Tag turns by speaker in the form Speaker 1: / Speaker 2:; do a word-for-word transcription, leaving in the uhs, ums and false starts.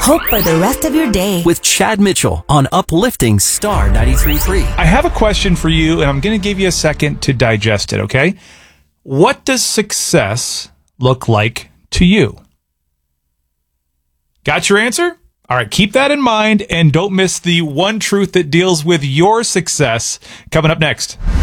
Speaker 1: hope for the rest of your day.
Speaker 2: With Chad Mitchell on Uplifting Star ninety-three point three.
Speaker 3: I have a question for you, and I'm going to give you a second to digest it, okay? What does success look like to you? Got your answer? All right, keep that in mind, and don't miss the one truth that deals with your success coming up next.